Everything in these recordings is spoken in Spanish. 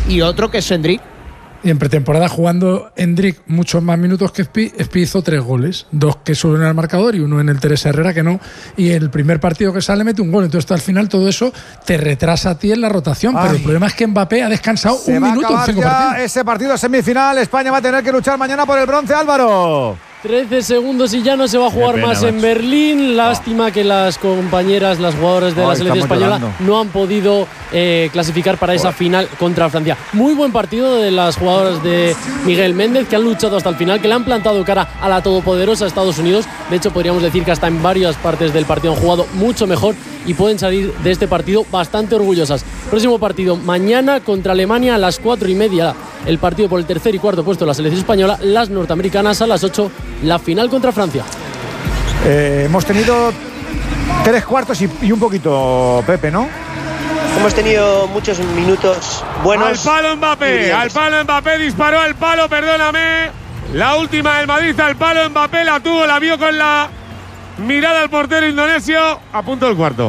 y otro que es Endrick. Y en pretemporada, jugando Endrick muchos más minutos que Espi hizo 3 goles, 2 que suben al marcador y 1 en el Teresa Herrera que no, y el primer partido que sale mete un gol. Entonces al final todo eso te retrasa a ti en la rotación. Pero el problema es que Mbappé ha descansado un minuto en 5 partidos. Ese partido semifinal, España va a tener que luchar mañana por el bronce, Álvaro. 13 segundos y ya no se va a jugar más en Berlín. Lástima que las compañeras, las jugadoras de la selección española no han podido clasificar para esa final contra Francia. Muy buen partido de las jugadoras de Miguel Méndez, que han luchado hasta el final, que le han plantado cara a la todopoderosa Estados Unidos. De hecho, podríamos decir que hasta en varias partes del partido han jugado mucho mejor y pueden salir de este partido bastante orgullosas. Próximo partido mañana contra Alemania a las 4:30. El partido por el tercer y cuarto puesto de la selección española. Las norteamericanas a las 8, la final contra Francia. Hemos tenido 3 cuartos y un poquito, Pepe, ¿no? Hemos tenido muchos minutos buenos. Al palo Mbappé, disparó al palo, perdóname. La última del Madrid al palo, Mbappé la tuvo, la vio con la mirada al portero indonesio. A punto del cuarto.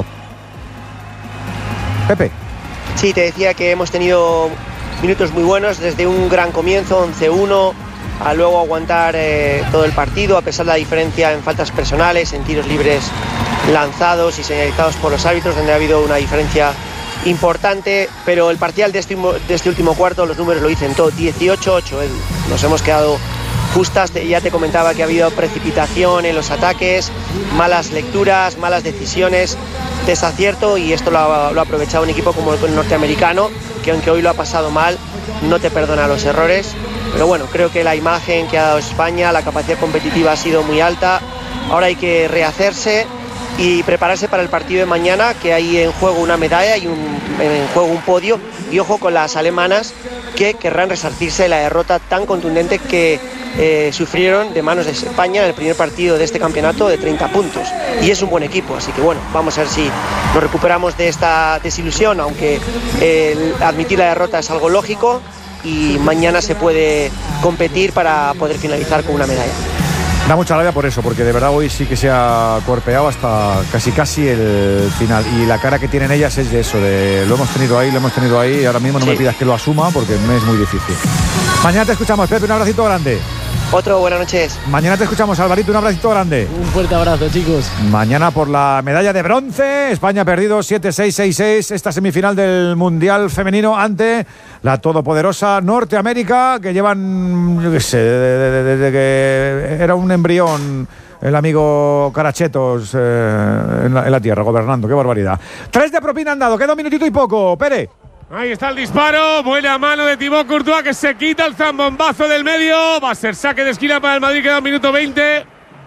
Pepe. Sí, te decía que hemos tenido minutos muy buenos, desde un gran comienzo, 11-1, a luego aguantar todo el partido, a pesar de la diferencia en faltas personales, en tiros libres lanzados y señalizados por los árbitros, donde ha habido una diferencia importante, pero el parcial de este último cuarto, los números lo dicen todo, 18-8, nos hemos quedado justas. Ya te comentaba que ha habido precipitación en los ataques, malas lecturas, malas decisiones, desacierto, y esto lo ha aprovechado un equipo como el norteamericano, que aunque hoy lo ha pasado mal, no te perdona los errores. Pero bueno, creo que la imagen que ha dado España, la capacidad competitiva ha sido muy alta. Ahora hay que rehacerse y prepararse para el partido de mañana, que hay en juego una medalla y en juego un podio. Y ojo con las alemanas, que querrán resarcirse de la derrota tan contundente que sufrieron de manos de España en el primer partido de este campeonato, de 30 puntos. Y es un buen equipo, así que bueno, vamos a ver si nos recuperamos de esta desilusión, aunque admitir la derrota es algo lógico, y mañana se puede competir para poder finalizar con una medalla. Da mucha rabia por eso, porque de verdad hoy sí que se ha cuerpeado hasta casi el final. Y la cara que tienen ellas es de eso, de lo hemos tenido ahí, y ahora mismo no me pidas que lo asuma porque me es muy difícil. Mañana te escuchamos, Pepe, un abracito grande. Otro, buenas noches. Mañana te escuchamos, Alvarito, un abracito grande. Un fuerte abrazo, chicos. Mañana por la medalla de bronce. España ha perdido 7-6-6-6 esta semifinal del Mundial Femenino ante la todopoderosa Norteamérica, que llevan, yo qué sé, desde que era un embrión el amigo Carachetos en la tierra, gobernando. Qué barbaridad. 3 de propina han dado, queda un minutito y poco. Pere. Ahí está el disparo, buena mano de Thibaut Courtois, que se quita el zambombazo del medio. Va a ser saque de esquina para el Madrid, queda un minuto 20.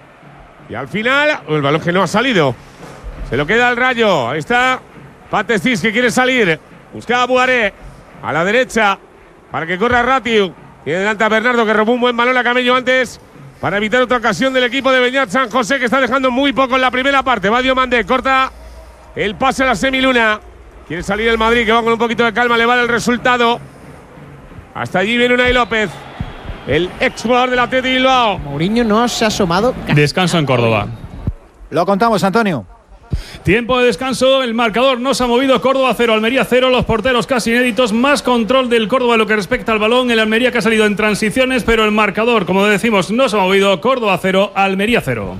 Y al final, el balón que no ha salido, se lo queda el Rayo. Ahí está Patestis, que quiere salir. Busca a Buaré a la derecha para que corra Ratiu. Tiene delante a Bernardo, que robó un buen balón a Camello antes para evitar otra ocasión del equipo de Beñat San José, que está dejando muy poco en la primera parte. Va Diomande, corta el pase a la semiluna. Quiere salir el Madrid, que va con un poquito de calma, le vale el resultado. Hasta allí viene Unai López, el exjugador del Athletic Bilbao. Mourinho no se ha asomado. Descanso en Córdoba. Lo contamos, Antonio. Tiempo de descanso, el marcador no se ha movido. Córdoba 0, Almería 0, los porteros casi inéditos, más control del Córdoba en lo que respecta al balón, el Almería que ha salido en transiciones, pero el marcador, como decimos, no se ha movido. Córdoba 0, Almería 0.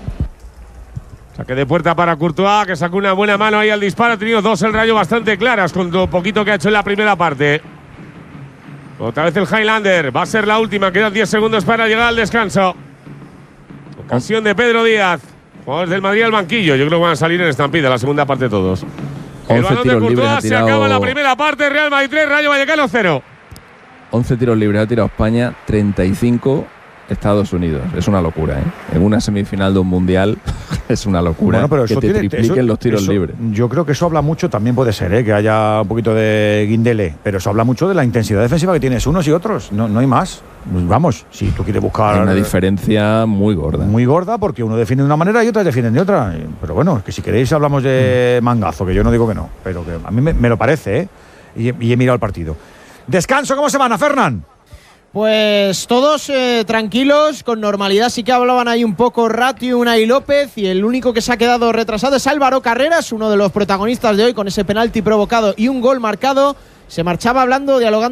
Saque de puerta para Courtois, que sacó una buena mano ahí al disparo. Ha tenido 2 el Rayo bastante claras con lo poquito que ha hecho en la primera parte. Otra vez el Highlander, va a ser la última, quedan 10 segundos para llegar al descanso. Ocasión de Pedro Díaz. Jugadores del Madrid al banquillo, yo creo que van a salir en estampida la segunda parte todos. El balón de Courtois, se acaba la primera parte, Real Madrid 3, Rayo Vallecano 0. 11 tiros libres ha tirado España, 35 Estados Unidos. Es una locura, ¿eh? En una semifinal de un mundial es una locura. Bueno, pero que eso te tripliquen los tiros libres. Yo creo que eso habla mucho, también puede ser, que haya un poquito de guindele, pero eso habla mucho de la intensidad defensiva que tienes unos y otros. No hay más. Vamos, si tú quieres buscar… Hay una diferencia muy gorda. Muy gorda, porque uno defiende de una manera y otros defienden de otra. Pero bueno, que si queréis hablamos de mangazo, que yo no digo que no, pero que a mí me lo parece, ¿eh? Y he mirado el partido. Descanso, ¿cómo se van a Fernán? Pues todos tranquilos, con normalidad. Sí que hablaban ahí un poco Ratiu, Unai López, y el único que se ha quedado retrasado es Álvaro Carreras, uno de los protagonistas de hoy, con ese penalti provocado y un gol marcado. Se marchaba hablando, dialogando